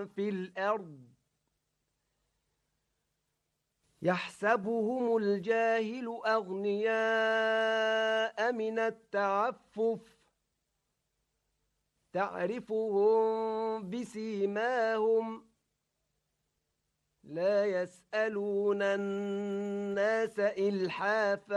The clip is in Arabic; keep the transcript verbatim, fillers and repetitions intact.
في الأرض يحسبهم الجاهل أغنياء من التعفف تعرفهم بسيماهم لا يسألون الناس إلحافا